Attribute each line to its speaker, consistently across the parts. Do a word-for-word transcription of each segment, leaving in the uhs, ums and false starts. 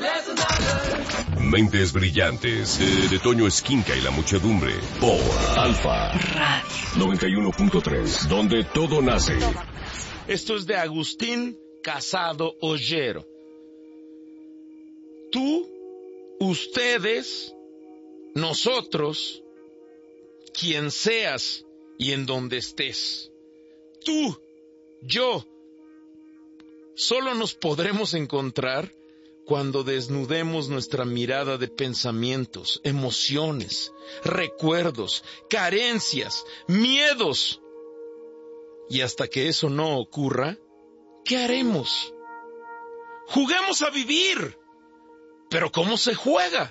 Speaker 1: Mentes brillantes de, de Toño Esquinca y la muchedumbre por Alfa Radio noventa y uno punto tres, donde todo nace.
Speaker 2: Esto es de Agustín Casado Ollero. Tú, ustedes, nosotros, quien seas y en donde estés. Tú, yo, solo nos podremos encontrar cuando desnudemos nuestra mirada de pensamientos, emociones, recuerdos, carencias, miedos. Y hasta que eso no ocurra, ¿qué haremos? Juguemos a vivir. ¿Pero cómo se juega?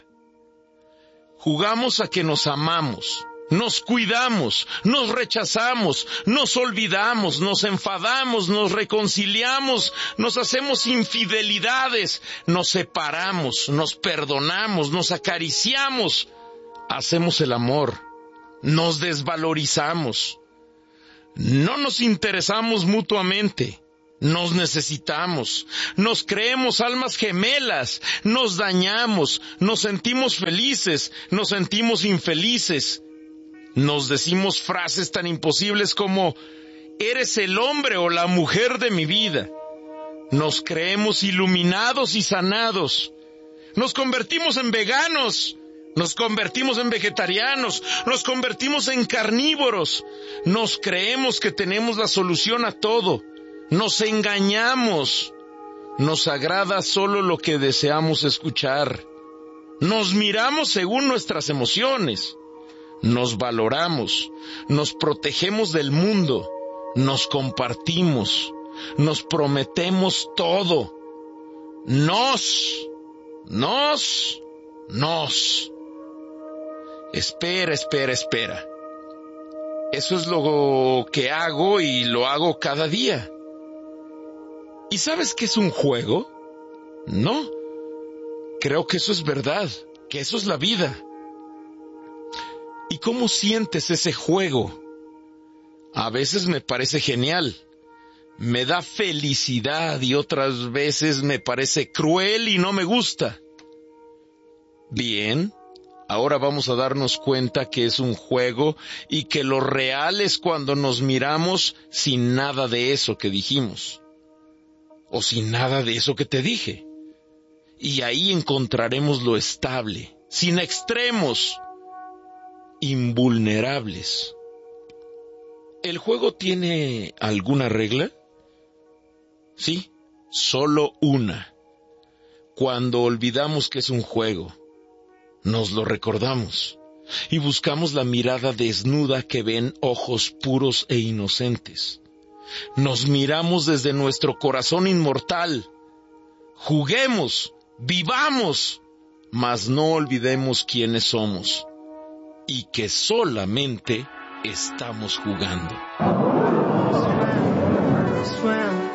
Speaker 2: Jugamos a que nos amamos, nos cuidamos, nos rechazamos, nos olvidamos, nos enfadamos, nos reconciliamos, nos hacemos infidelidades, nos separamos, nos perdonamos, nos acariciamos, hacemos el amor, nos desvalorizamos, no nos interesamos mutuamente. Nos necesitamos, nos creemos almas gemelas, nos dañamos, nos sentimos felices, nos sentimos infelices. Nos decimos frases tan imposibles como, eres el hombre o la mujer de mi vida. Nos creemos iluminados y sanados. Nos convertimos en veganos, nos convertimos en vegetarianos, nos convertimos en carnívoros. Nos creemos que tenemos la solución a todo. Nos engañamos, nos agrada solo lo que deseamos escuchar, nos miramos según nuestras emociones, nos valoramos, nos protegemos del mundo, nos compartimos, nos prometemos todo, nos, nos, nos. Espera, espera, espera. Eso es lo que hago y lo hago cada día. ¿Y sabes qué es un juego? No. Creo que eso es verdad, que eso es la vida. ¿Y cómo sientes ese juego? A veces me parece genial, me da felicidad y otras veces me parece cruel y no me gusta. Bien, ahora vamos a darnos cuenta que es un juego y que lo real es cuando nos miramos sin nada de eso que dijimos. O sin nada de eso que te dije. Y ahí encontraremos lo estable, sin extremos, invulnerables. ¿El juego tiene alguna regla? Sí, solo una. Cuando olvidamos que es un juego, nos lo recordamos y buscamos la mirada desnuda que ven ojos puros e inocentes. Nos miramos desde nuestro corazón inmortal. Juguemos, vivamos, mas no olvidemos quiénes somos y que solamente estamos jugando.